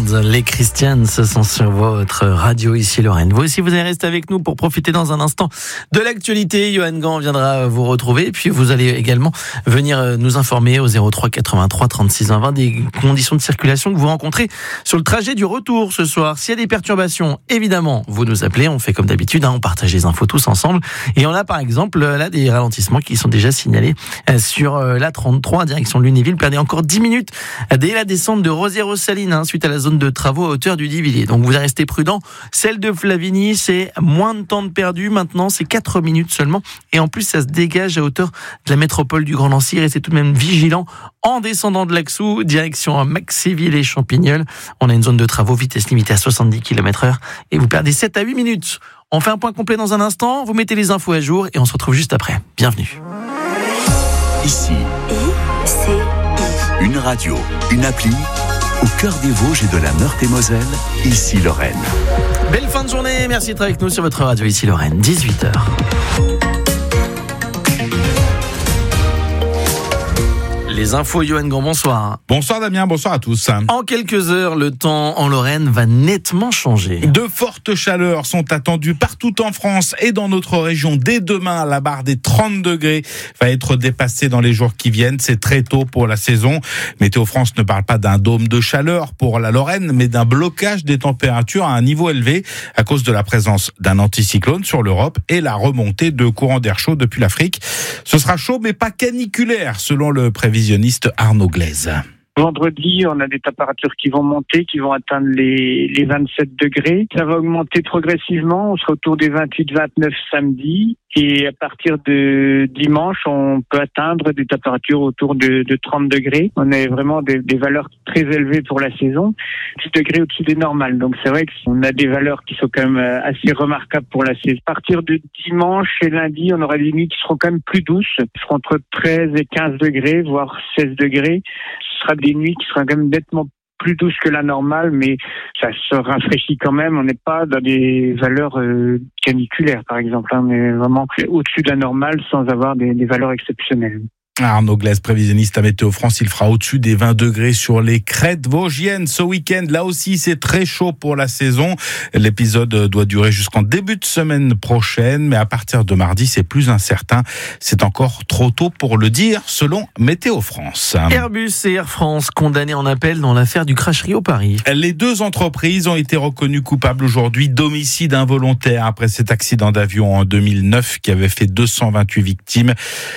les Christians sont sur votre radio ici Lorraine. Vous aussi, vous allez rester avec nous pour profiter dans un instant de l'actualité. Johan Gant viendra vous retrouver. Puis vous allez également venir nous informer au 03 83 36 20 des conditions de circulation que vous rencontrez sur le trajet du retour ce soir. S'il y a des perturbations, évidemment, vous nous appelez. On fait comme d'habitude, on partage les infos tous ensemble. Et on a par exemple là des ralentissements qui sont déjà signalés sur la 33 direction de Lunéville. Perdez encore 10 minutes dès la descente de Rosières-aux-Salines suite à la zone de travaux à hauteur du Divilliers. Donc vous allez rester prudent. Celle de Flavigny, c'est moins de temps de perdu. Maintenant, c'est 4 minutes seulement. Et en plus, ça se dégage à hauteur de la métropole du Grand Nancy. Restez tout de même vigilant en descendant de l'Axou, direction Maxéville et Champignol. On a une zone de travaux, vitesse limitée à 70 km/h et vous perdez 7 à 8 minutes. On fait un point complet dans un instant. Vous mettez les infos à jour et on se retrouve juste après. Bienvenue. Ici, une radio, une appli, au cœur des Vosges et de la Meurthe-et-Moselle, ici Lorraine. Belle fin de journée, merci d'être avec nous sur votre radio ici Lorraine, 18h. Les infos, Johan Gant, bonsoir. Bonsoir Damien, bonsoir à tous. En quelques heures, le temps en Lorraine va nettement changer. De fortes chaleurs sont attendues partout en France et dans notre région. Dès demain, la barre des 30 degrés va être dépassée dans les jours qui viennent. C'est très tôt pour la saison. Météo France ne parle pas d'un dôme de chaleur pour la Lorraine, mais d'un blocage des températures à un niveau élevé à cause de la présence d'un anticyclone sur l'Europe et la remontée de courants d'air chaud depuis l'Afrique. Ce sera chaud, mais pas caniculaire, selon le prévisionniste Arnaud Glaise. Vendredi, on a des températures qui vont monter, qui vont atteindre les 27 degrés. Ça va augmenter progressivement. On sera autour des 28-29 samedi. Et à partir de dimanche, on peut atteindre des températures autour de 30 degrés. On a vraiment des valeurs très élevées pour la saison. 10 degrés au-dessus des normales. Donc c'est vrai qu'on a des valeurs qui sont quand même assez remarquables pour la saison. À partir de dimanche et lundi, on aura des nuits qui seront quand même plus douces. Qui seront entre 13 et 15 degrés, voire 16 degrés. Ce sera des nuits qui seront quand même nettement plus douces que la normale, mais ça se rafraîchit quand même. On n'est pas dans des valeurs caniculaires, par exemple, mais vraiment au-dessus de la normale sans avoir des valeurs exceptionnelles. Arnaud Glaise, prévisionniste à Météo France, il fera au-dessus des 20 degrés sur les crêtes vosgiennes ce week-end. Là aussi, c'est très chaud pour la saison. L'épisode doit durer jusqu'en début de semaine prochaine, mais à partir de mardi, c'est plus incertain. C'est encore trop tôt pour le dire, selon Météo France. Airbus et Air France condamnés en appel dans l'affaire du Crash Rio Paris. Les deux entreprises ont été reconnues coupables aujourd'hui d'homicide involontaire après cet accident d'avion en 2009 qui avait fait 228 victimes.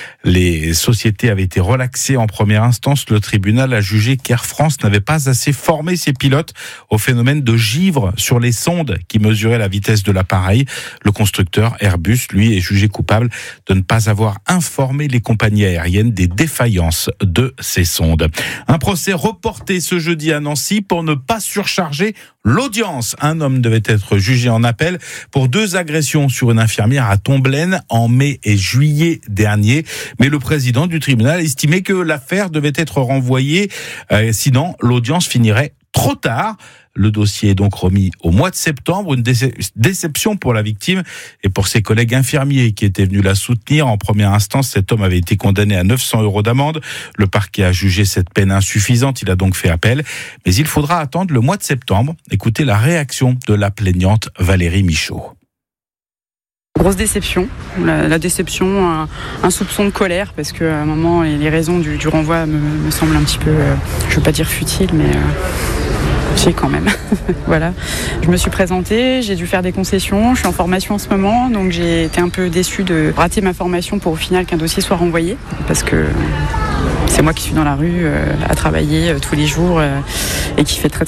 Les sociétés avaient été relaxées en première instance. Le tribunal a jugé qu'Air France n'avait pas assez formé ses pilotes au phénomène de givre sur les sondes qui mesuraient la vitesse de l'appareil. Le constructeur Airbus, lui, est jugé coupable de ne pas avoir informé les compagnies aériennes des défaillances de ces sondes. Un procès reporté ce jeudi à Nancy pour ne pas surcharger l'audience. Un homme devait être jugé en appel pour 2 agressions sur une infirmière à Tomblaine en mai et juillet dernier. Mais le président du tribunal estimait que l'affaire devait être renvoyée, sinon l'audience finirait trop tard. Le dossier est donc remis au mois de septembre, une déception pour la victime et pour ses collègues infirmiers qui étaient venus la soutenir. En première instance, cet homme avait été condamné à 900 € d'amende. Le parquet a jugé cette peine insuffisante, il a donc fait appel. Mais il faudra attendre le mois de septembre. Écoutez la réaction de la plaignante Valérie Michaud. Grosse déception, la déception, un soupçon de colère parce qu'à un moment les raisons du renvoi me semblent un petit peu, je ne veux pas dire futiles, mais j'ai quand même. Voilà. Je me suis présentée, j'ai dû faire des concessions, je suis en formation en ce moment, donc j'ai été un peu déçue de rater ma formation pour au final qu'un dossier soit renvoyé parce que c'est moi qui suis dans la rue à travailler tous les jours et qui fait très